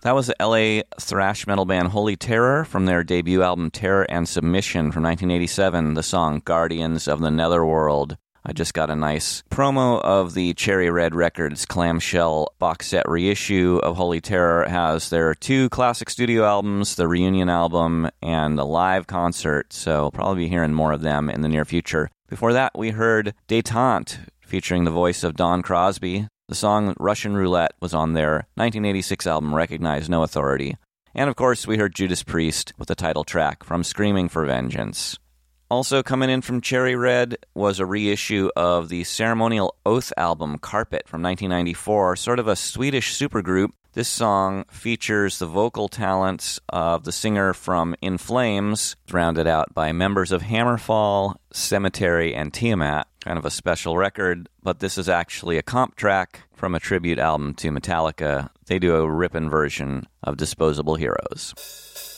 That was the LA thrash metal band Holy Terror from their debut album Terror and Submission from 1987, the song Guardians of the Netherworld. I just got a nice promo of the Cherry Red Records clamshell box set reissue of Holy Terror. It has their 2 classic studio albums, the reunion album, and the live concert, so we'll probably be hearing more of them in the near future. Before that, we heard Détente, featuring the voice of Don Crosby. The song Russian Roulette was on their 1986 album Recognize No Authority. And of course, we heard Judas Priest with the title track from Screaming for Vengeance. Also coming in from Cherry Red was a reissue of the Ceremonial Oath album Carpet from 1994, sort of a Swedish supergroup. This song features the vocal talents of the singer from In Flames, rounded out by members of Hammerfall, Cemetery, and Tiamat. Kind of a special record, but this is actually a comp track from a tribute album to Metallica. They do a rippin' version of Disposable Heroes.